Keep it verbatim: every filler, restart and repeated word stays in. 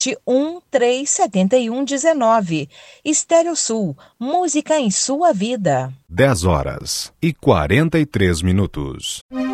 sete um três sete um um nove. Estéreo Sul, música em sua vida. dez horas e quarenta e três minutos.